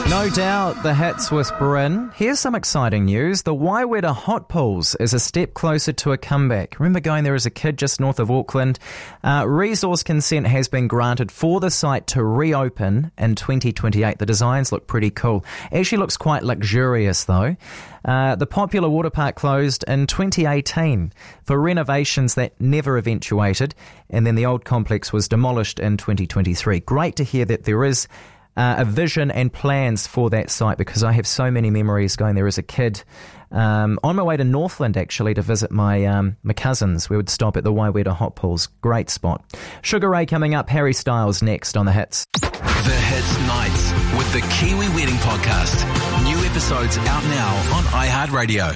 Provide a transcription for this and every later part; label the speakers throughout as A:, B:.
A: No doubt the hits with Bryn. Here's some exciting news. The Waiweta Hot Pools is a step closer to a comeback. Remember going there as a kid just north of Auckland? Resource consent has been granted for the site to reopen in 2028. The designs look pretty cool. Actually looks quite luxurious though. The popular water park closed in 2018 for renovations that never eventuated, and then the old complex was demolished in 2023. Great to hear that there is a vision and plans for that site, because I have so many memories going there as a kid. On my way to Northland, actually, to visit my cousins, we would stop at the Waiweta Hot Pools. Great spot. Sugar Ray coming up. Harry Styles next on The Hits.
B: The Hits Nights with the Kiwi Wedding Podcast. New episodes out now on iHeartRadio.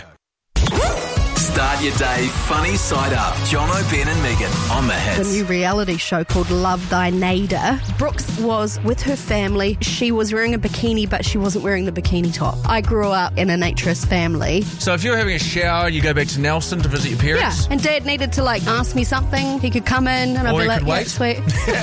B: Start your day funny side up. Jono, Ben and Megan on The Hits.
C: The new reality show called Love Thy Neighbour. Brooks was with her family. She was wearing a bikini, but she wasn't wearing the bikini top. I grew up in a naturist family.
D: So if you're having a shower, you go back to Nelson to visit your parents?
C: Yeah, and Dad needed to ask me something. He could come in and I'd be like, yeah,
D: wait.
C: Sweet.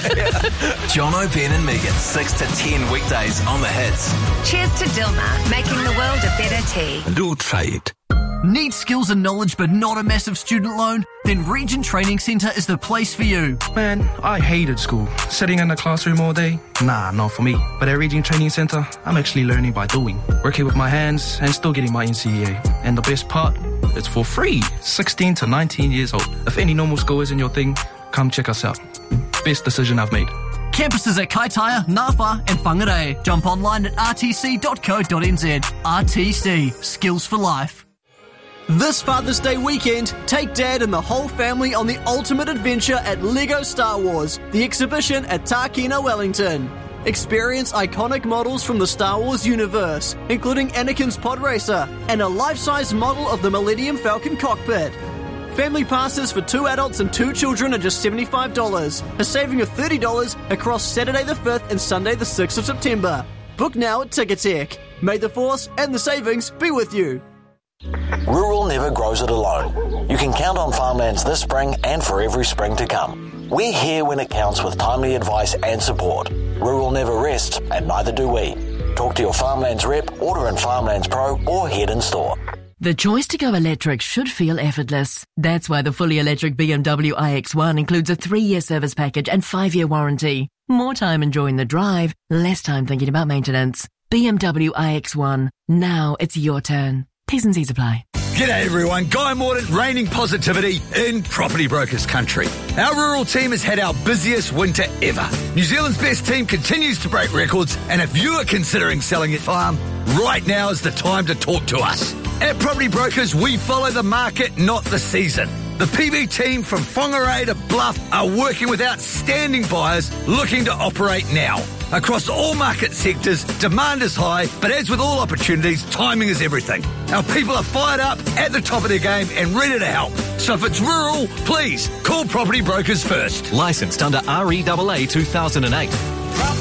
B: Jono, Ben and Megan, 6 to 10 weekdays on The Hits.
E: Cheers to Dilmah, making the world a better tea.
B: Do try it.
F: Need skills and knowledge but not a massive student loan? Then Region Training Centre is the place for you.
G: Man, I hated school. Sitting in the classroom all day? Nah, not for me. But at Region Training Centre, I'm actually learning by doing. Working with my hands and still getting my NCEA. And the best part, it's for free. 16 to 19 years old. If any normal school isn't your thing, come check us out. Best decision I've made.
F: Campuses at Kaitaia, Ngāwha and Whangarei. Jump online at rtc.co.nz. RTC. Skills for life. This Father's Day weekend, take Dad and the whole family on the ultimate adventure at LEGO Star Wars, the exhibition at Tākina, Wellington. Experience iconic models from the Star Wars universe, including Anakin's pod racer and a life-size model of the Millennium Falcon cockpit. Family passes for 2 adults and 2 children are just $75, a saving of $30 across Saturday the 5th and Sunday the 6th of September. Book now at Ticketek. May the Force and the savings be with you.
H: Rural never grows it alone. You can count on Farmlands this spring and for every spring to come. We're here when it counts with timely advice and support. Rural never rests, and neither do we. Talk to your Farmlands rep, order in Farmlands Pro, or head in store.
I: The choice to go electric should feel effortless. That's why the fully electric BMW iX1 includes a 3-year service package and 5-year warranty. More time enjoying the drive, less time thinking about maintenance. BMW iX1. Now it's your turn. T's and C's apply.
J: G'day everyone, Guy Mordaunt, raining positivity in Property Brokers country. Our rural team has had our busiest winter ever. New Zealand's best team continues to break records, and if you are considering selling your farm, right now is the time to talk to us. At Property Brokers, we follow the market, not the season. The PB team from Whangarei to Bluff are working with outstanding buyers looking to operate now. Across all market sectors, demand is high, but as with all opportunities, timing is everything. Our people are fired up, at the top of their game, and ready to help. So if it's rural, please call Property Brokers first.
K: Licensed under REAA 2008.